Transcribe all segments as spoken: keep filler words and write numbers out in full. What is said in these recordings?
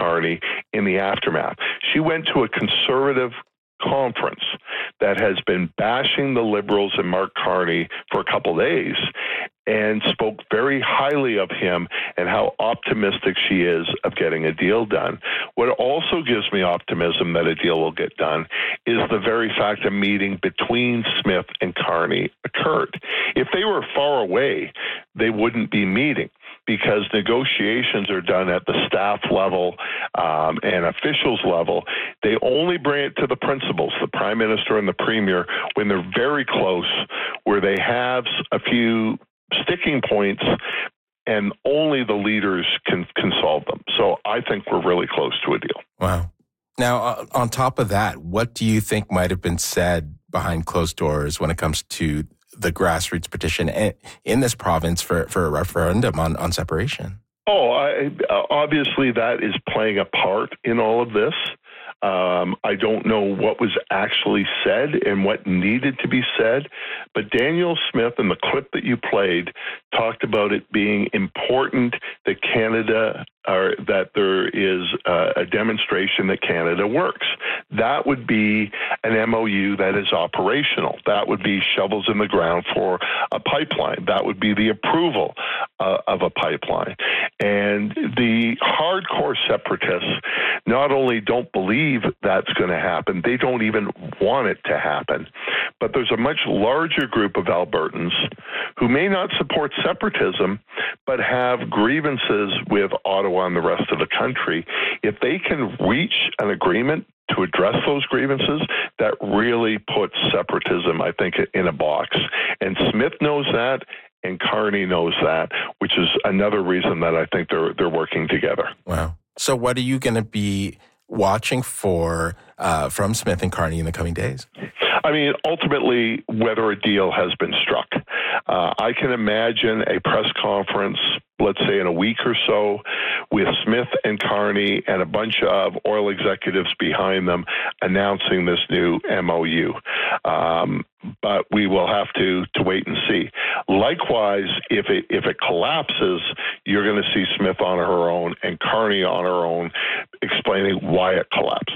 Carney in the aftermath. She went to a conservative conference that has been bashing the Liberals and Mark Carney for a couple days and spoke very highly of him and how optimistic she is of getting a deal done. What also gives me optimism that a deal will get done is the very fact a meeting between Smith and Carney occurred. If they were far away, they wouldn't be meeting, because negotiations are done at the staff level um, and officials level. They only bring it to the principals, the prime minister and the premier, when they're very close, where they have a few sticking points and only the leaders can, can solve them. So I think we're really close to a deal. Wow. Now, uh, on top of that, what do you think might have been said behind closed doors when it comes to the grassroots petition in this province for, for a referendum on, on separation? Oh, I, obviously that is playing a part in all of this. Um, I don't know what was actually said and what needed to be said, but Danielle Smith in the clip that you played talked about it being important that Canada, or that there is a, a demonstration that Canada works. That would be an M O U that is operational. That would be shovels in the ground for a pipeline. That would be the approval uh, of a pipeline. And the hardcore separatists not only don't believe that's going to happen, they don't even want it to happen. But there's a much larger group of Albertans who may not support separatism, but have grievances with Ottawa and the rest of the country. If they can reach an agreement to address those grievances, that really puts separatism, I think, in a box. And Smith knows that, and Carney knows that, which is another reason that I think they're they're working together. Wow. So what are you going to be watching for uh, from Smith and Carney in the coming days? I mean, ultimately, whether a deal has been struck. Uh, I can imagine a press conference, let's say in a week or so, with Smith and Carney and a bunch of oil executives behind them announcing this new M O U. Um, but we will have to, to wait and see. Likewise, if it if it collapses, you're going to see Smith on her own and Carney on her own explaining why it collapsed.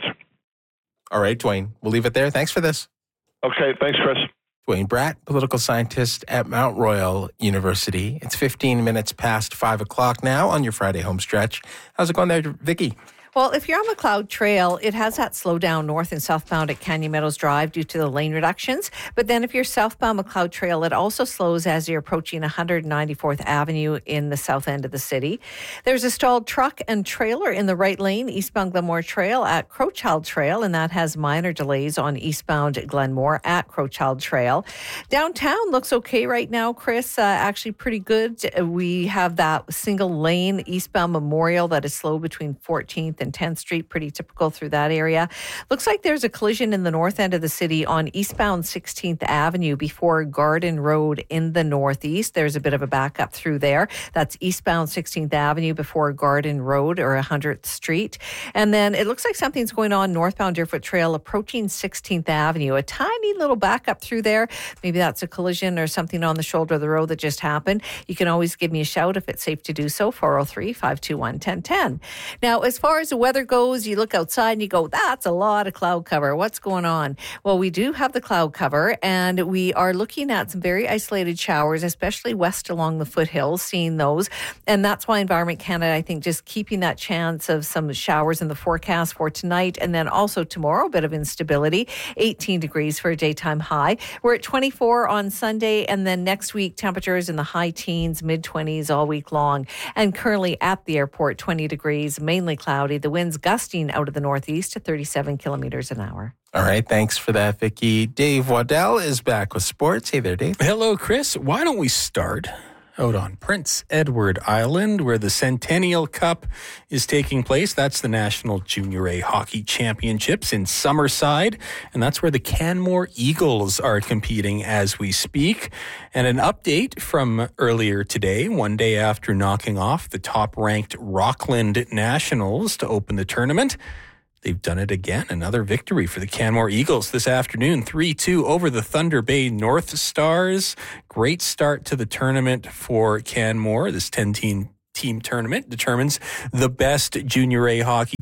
All right, Dwayne, we'll leave it there. Thanks for this. Okay, thanks, Chris. Dwayne Bratt, political scientist at Mount Royal University. It's fifteen minutes past five o'clock now on your Friday home stretch. How's it going there, Vicky? Well, if you're on McLeod Trail, it has that slow down north and southbound at Canyon Meadows Drive due to the lane reductions. But then if you're southbound McLeod Trail, it also slows as you're approaching one hundred ninety-fourth Avenue in the south end of the city. There's a stalled truck and trailer in the right lane, eastbound Glenmore Trail at Crowchild Trail, and that has minor delays on eastbound Glenmore at Crowchild Trail. Downtown looks okay right now, Chris, uh, actually pretty good. We have that single lane eastbound Memorial that is slow between fourteenth and tenth Street, pretty typical through that area. Looks like there's a collision in the north end of the city on eastbound sixteenth Avenue before Garden Road in the northeast. There's a bit of a backup through there. That's eastbound sixteenth Avenue before Garden Road or one hundredth Street. And then it looks like something's going on northbound Deerfoot Trail approaching sixteenth Avenue. A tiny little backup through there. Maybe that's a collision or something on the shoulder of the road that just happened. You can always give me a shout if it's safe to do so, four oh three, five two one, one oh one oh. Now, as far as the weather goes, you look outside and you go, that's a lot of cloud cover. What's going on? Well, we do have the cloud cover, and we are looking at some very isolated showers, especially west along the foothills, seeing those. And that's why Environment Canada, I think, just keeping that chance of some showers in the forecast for tonight and then also tomorrow, a bit of instability, eighteen degrees for a daytime high. We're at twenty-four on Sunday, and then next week, temperatures in the high teens, mid-twenties all week long. And currently at the airport, twenty degrees, mainly cloudy. The winds gusting out of the northeast to thirty-seven kilometers an hour. All right, thanks for that, Vicky. Dave Waddell is back with sports. Hey there, Dave. Hello, Chris. Why don't we start out on Prince Edward Island, where the Centennial Cup is taking place. That's the National Junior A Hockey Championships in Summerside, and that's where the Canmore Eagles are competing as we speak. And an update from earlier today, one day after knocking off the top-ranked Rockland Nationals to open the tournament. They've done it again. Another victory for the Canmore Eagles this afternoon, three two over the Thunder Bay North Stars. Great start to the tournament for Canmore. This ten-team team tournament determines the best junior A hockey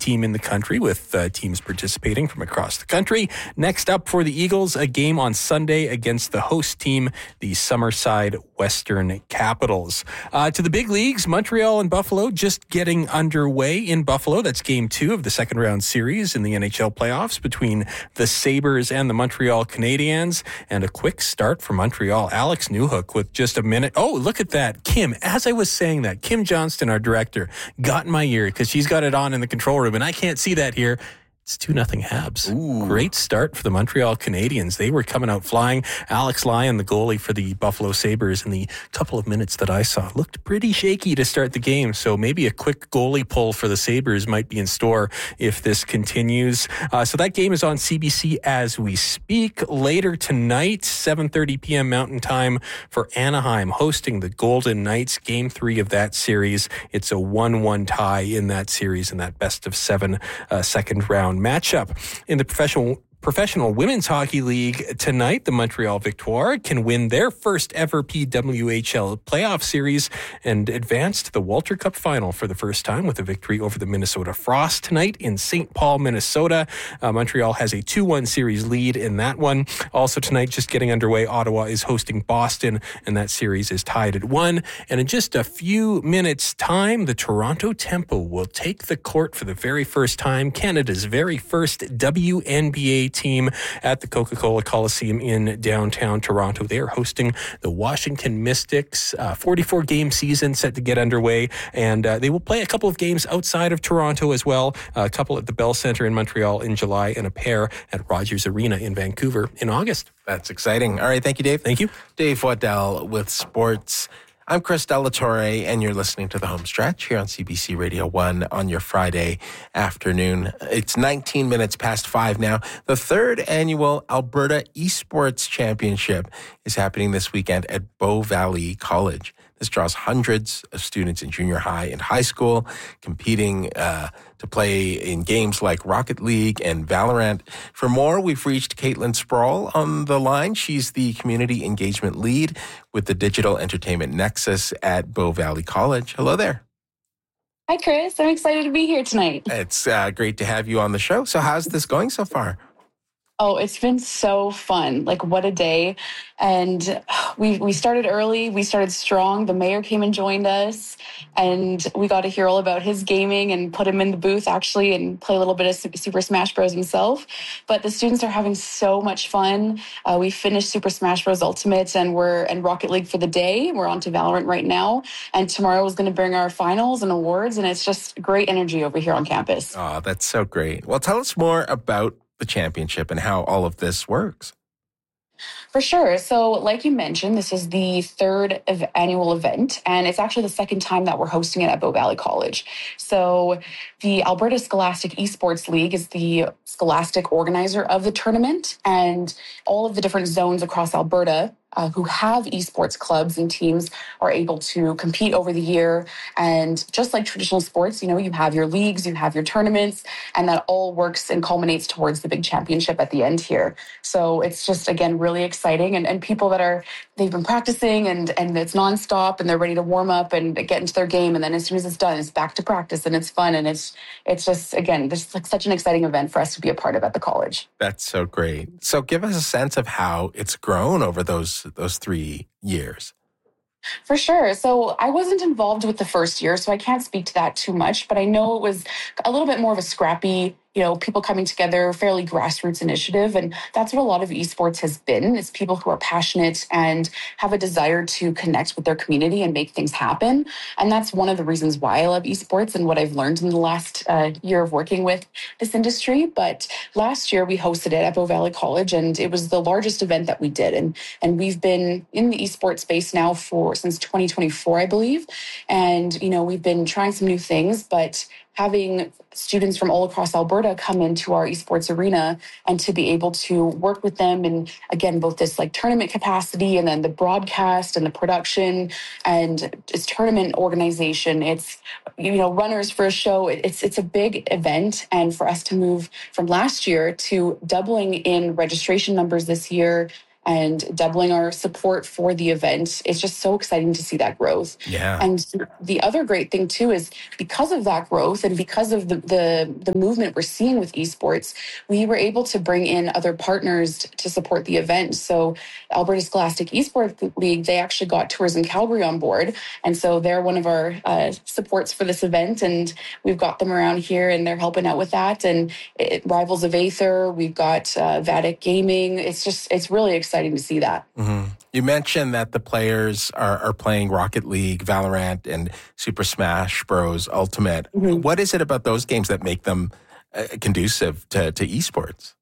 team in the country with uh, teams participating from across the country. Next up for the Eagles, a game on Sunday against the host team, the Summerside Western Capitals. Uh, to the big leagues, Montreal and Buffalo just getting underway in Buffalo. That's game two of the second round series in the N H L playoffs between the Sabres and the Montreal Canadiens. And a quick start for Montreal. Alex Newhook with just a minute. Oh, look at that. Kim, as I was saying that, Kim Johnston, our director, got in my ear because she's got it on in the control room, and I can't see that here. It's two nothing Habs. Ooh. Great start for the Montreal Canadiens. They were coming out flying. Alex Lyon, the goalie for the Buffalo Sabres, in the couple of minutes that I saw, looked pretty shaky to start the game. So maybe a quick goalie pull for the Sabres might be in store if this continues. Uh, so that game is on C B C as we speak. Later tonight, seven thirty p.m. Mountain Time, for Anaheim hosting the Golden Knights. Game three of that series. It's a one one tie in that series in that best of seven uh, second round matchup. In the professional Professional Women's Hockey League tonight, the Montreal Victoire can win their first ever P W H L playoff series and advance to the Walter Cup final for the first time with a victory over the Minnesota Frost tonight in Saint Paul, Minnesota. Uh, Montreal has a two one series lead in that one. Also tonight, just getting underway, Ottawa is hosting Boston, and that series is tied at one. And in just a few minutes' time, the Toronto Tempo will take the court for the very first time, Canada's very first W N B A team at the Coca-Cola Coliseum in downtown Toronto. They are hosting the Washington Mystics. Uh, forty-four game season set to get underway, and uh, they will play a couple of games outside of Toronto as well. Uh, a couple at the Bell Centre in Montreal in July, and a pair at Rogers Arena in Vancouver in August. That's exciting. All right, thank you, Dave. Thank you. Dave Waddell with sports. I'm Chris Delatorre, and you're listening to The Home Stretch here on C B C Radio one on your Friday afternoon. It's nineteen minutes past five now. The third annual Alberta Esports Championship is happening this weekend at Bow Valley College. This draws hundreds of students in junior high and high school competing uh, to play in games like Rocket League and Valorant. For more, we've reached Caitlin Sproul on the line. She's the community engagement lead with the Digital Entertainment Nexus at Bow Valley College. Hello there. Hi, Chris. I'm excited to be here tonight. It's uh, great to have you on the show. So how's this going so far? Oh, it's been so fun. Like, what a day. And we we started early. We started strong. The mayor came and joined us, and we got to hear all about his gaming and put him in the booth, actually, and play a little bit of Super Smash Bros. Himself. But the students are having so much fun. Uh, we finished Super Smash Bros. Ultimate, and we're in Rocket League for the day. We're on to Valorant right now. And tomorrow is going to bring our finals and awards, and it's just great energy over here on campus. Oh, that's so great. Well, tell us more about the championship and how all of this works. For sure. So like you mentioned, this is the third of annual event, and it's actually the second time that we're hosting it at Bow Valley College. So the Alberta Scholastic Esports League is the scholastic organizer of the tournament, and all of the different zones across Alberta Uh, who have esports clubs and teams are able to compete over the year. And just like traditional sports, you know, you have your leagues, you have your tournaments, and that all works and culminates towards the big championship at the end here. So it's just, again, really exciting. And, and people that are, they've been practicing and, and it's nonstop and they're ready to warm up and get into their game. And then as soon as it's done, it's back to practice and it's fun. And it's, it's just, again, this is like such an exciting event for us to be a part of at the college. That's so great. So give us a sense of how it's grown over those those three years. For sure. So I wasn't involved with the first year, so I can't speak to that too much, but I know it was a little bit more of a scrappy, you know, people coming together, fairly grassroots initiative. And that's what a lot of esports has been. It's people who are passionate and have a desire to connect with their community and make things happen. And that's one of the reasons why I love esports and what I've learned in the last uh, year of working with this industry. But last year we hosted it at Bow Valley College, and it was the largest event that we did. And, and we've been in the esports space now for since twenty twenty-four, I believe. And, you know, we've been trying some new things, but having students from all across Alberta come into our esports arena and to be able to work with them. And again, both this like tournament capacity and then the broadcast and the production and this tournament organization. It's, you know, runners for a show. It's, it's a big event. And for us to move from last year to doubling in registration numbers this year and doubling our support for the event. It's just so exciting to see that growth. Yeah. And the other great thing too is because of that growth and because of the, the, the movement we're seeing with esports, we were able to bring in other partners to support the event. So Alberta Scholastic Esports League, they actually got Tourism Calgary on board. And so they're one of our uh, supports for this event. And we've got them around here and they're helping out with that. And it, Rivals of Aether, we've got uh, Vatic Gaming. It's just, it's really exciting to see that. Mm-hmm. You mentioned that the players are, are playing Rocket League, Valorant, and Super Smash Bros. Ultimate. Mm-hmm. What is it about those games that make them uh, conducive to, to esports?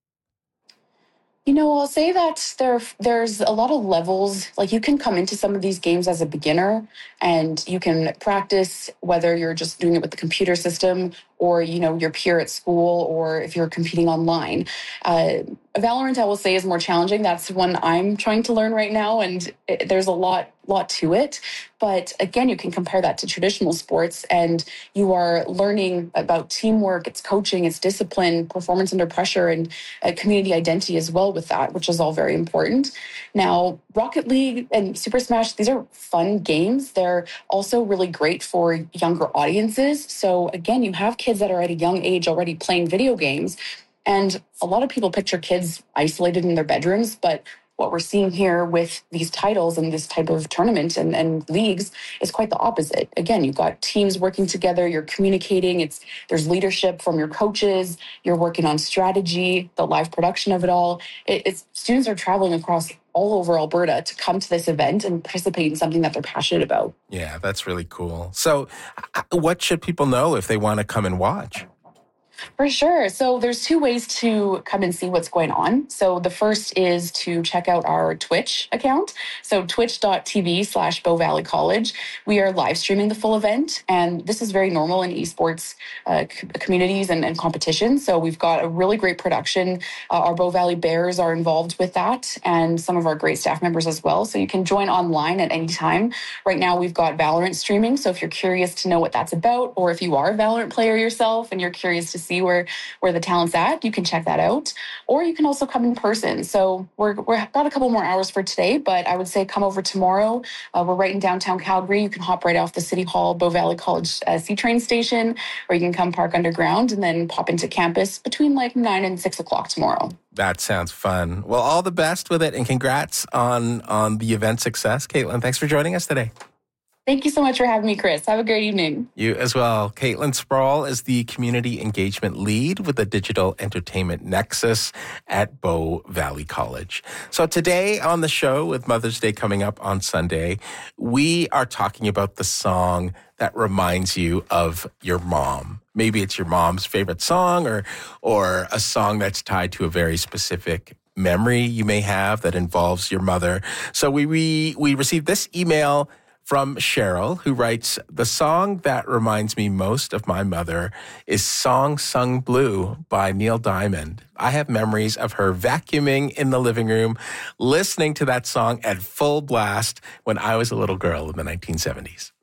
You know, I'll say that there, there's a lot of levels. Like you can come into some of these games as a beginner and you can practice whether you're just doing it with the computer system or, you know, your peer at school or if you're competing online. Uh, Valorant, I will say, is more challenging. That's one I'm trying to learn right now. And it, there's a lot, lot to it. But again, you can compare that to traditional sports and you are learning about teamwork, it's coaching, it's discipline, performance under pressure, and uh, community identity as well with that, which is all very important. Now, Rocket League and Super Smash, these are fun games. They're also really great for younger audiences. So again, you have kids that are at a young age already playing video games. And a lot of people picture kids isolated in their bedrooms, but what we're seeing here with these titles and this type of tournament and, and leagues is quite the opposite. Again, you've got teams working together, you're communicating, it's there's leadership from your coaches, you're working on strategy, the live production of it all. It, it's students are traveling across all over Alberta to come to this event and participate in something that they're passionate about. Yeah, that's really cool. So what should people know if they want to come and watch? For sure. So there's two ways to come and see what's going on. So the first is to check out our Twitch account. So twitch.tv slash Bow Valley College. We are live streaming the full event. And this is very normal in esports uh, c- communities and, and competitions. So we've got a really great production. Uh, our Bow Valley Bears are involved with that and some of our great staff members as well. So you can join online at any time. Right now we've got Valorant streaming. So if you're curious to know what that's about, or if you are a Valorant player yourself and you're curious to see where where the talent's at, you can check that out. Or you can also come in person. So we're we've got a couple more hours for today, but I would say come over tomorrow. Uh, we're right in downtown Calgary. You can hop right off the City Hall Bow Valley College uh, C-train station, or you can come park underground and then pop into campus between like nine and six o'clock tomorrow. That sounds fun. Well, all the best with it and congrats on on the event success. Caitlin, thanks for joining us today. Thank you so much for having me, Chris. Have a great evening. You as well. Caitlin Sproul is the Community Engagement Lead with the Digital Entertainment Nexus at Bow Valley College. So today on the show, with Mother's Day coming up on Sunday, we are talking about the song that reminds you of your mom. Maybe it's your mom's favorite song or or a song that's tied to a very specific memory you may have that involves your mother. So we we, we received this email from Cheryl, who writes, the song that reminds me most of my mother is Song Sung Blue by Neil Diamond. I have memories of her vacuuming in the living room, listening to that song at full blast when I was a little girl in the nineteen seventies.